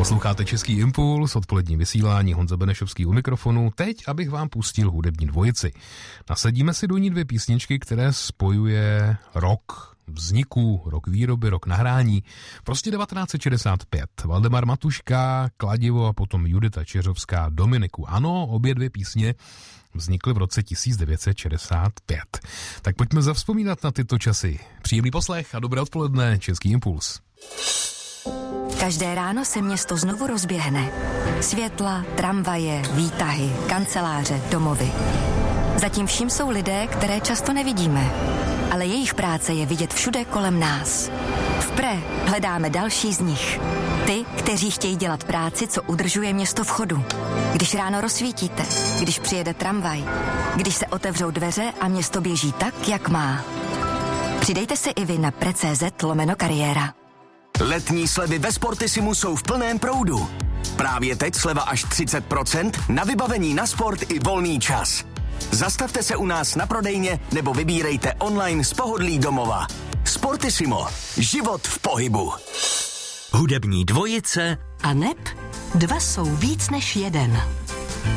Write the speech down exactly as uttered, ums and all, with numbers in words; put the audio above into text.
Posloucháte Český impuls, odpolední vysílání, Honza Benešovský u mikrofonu. Teď, abych vám pustil hudební dvojici. Nasadíme si do ní dvě písničky, které spojuje rok vzniku, rok výroby, rok nahrání. Prostě devatenáct set šedesát pět. Valdemar Matuška, Kladivo a potom Judita Čeřovská, Dominiku. Ano, obě dvě písně vznikly v roce tisíc devět set šedesát pět. Tak pojďme zavzpomínat na tyto časy. Příjemný poslech a dobré odpoledne, Český impuls. Každé ráno se město znovu rozběhne. Světla, tramvaje, výtahy, kanceláře, domovy. Zatím vším jsou lidé, které často nevidíme, ale jejich práce je vidět všude kolem nás. V Pre hledáme další z nich. Ty, kteří chtějí dělat práci, co udržuje město v chodu. Když ráno rozsvítíte, když přijede tramvaj, když se otevřou dveře a město běží tak, jak má. Přidejte se i vy na pre.cz lomeno kariéra. Letní slevy ve Sportisimu jsou v plném proudu. Právě teď sleva až třicet procent na vybavení na sport i volný čas. Zastavte se u nás na prodejně nebo vybírejte online z pohodlí domova. Sportisimo. Život v pohybu. Hudební dvojice a neb dva jsou víc než jeden.